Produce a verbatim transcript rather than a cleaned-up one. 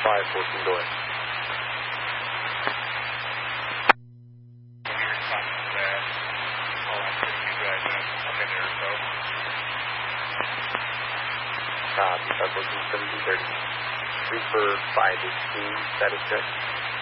five fourteen door. Copy, five fourteen, seventeen thirty. Reaper five eighteen, status check.